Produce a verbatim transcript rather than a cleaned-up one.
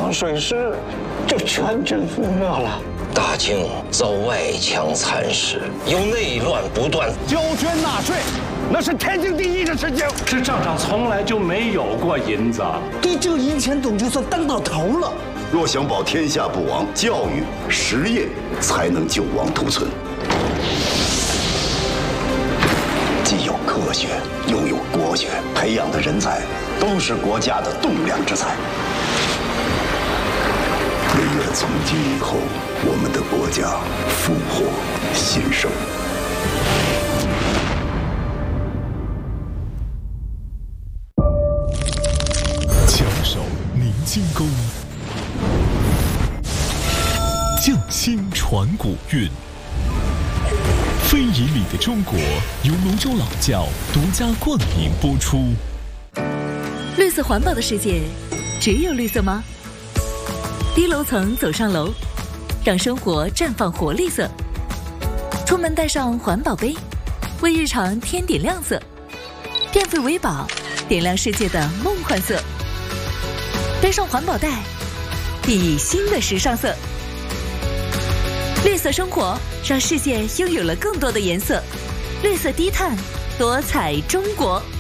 上水师就全军覆没了。 大清遭外强蚕食，由内乱不断。 交捐纳税，那是天经地义的事情。 这账上从来就没有过银子。 对这个银钱董就算当到头了。 若想保天下不亡，教育实业才能救亡图存。既有科学，又有国学，培养的人才都是国家的栋梁之才。唯愿从今以后，我们的国家富获兴盛。 强手凝精功，匠心传古韵。非遗里的中国由泸州老窖独家冠名播出。 绿色环保的世界，只有绿色吗？低楼层走上楼，让生活绽放活力色。出门带上环保杯，为日常添点亮色。变废为宝，点亮世界的梦幻色。背上环保袋，熠熠新的时尚色。绿色生活，让世界拥有了更多的颜色。绿色低碳，多彩中国。